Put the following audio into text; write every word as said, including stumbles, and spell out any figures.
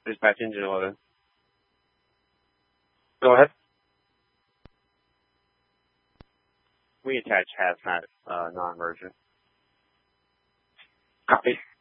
Dispatch engine eleven. Go ahead. We attach hazmat, uh, non-emergent. Copy.